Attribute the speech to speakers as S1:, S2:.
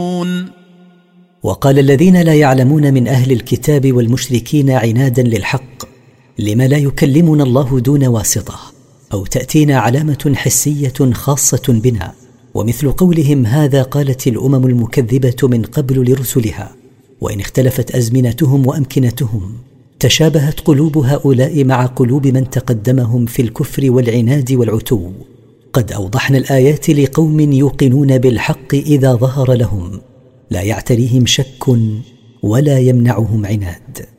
S1: وقال الذين لا يعلمون من أهل الكتاب والمشركين عنادا للحق: لما لا يكلمنا الله دون واسطة، أو تأتينا علامة حسية خاصة بنا؟ ومثل قولهم هذا قالت الأمم المكذبة من قبل لرسلها. وإن اختلفت أزمنتهم وأمكنتهم، تشابهت قلوب هؤلاء مع قلوب من تقدمهم في الكفر والعناد والعتو. قد أوضحنا الآيات لقوم يوقنون بالحق إذا ظهر لهم، لا يعتريهم شك ولا يمنعهم عناد.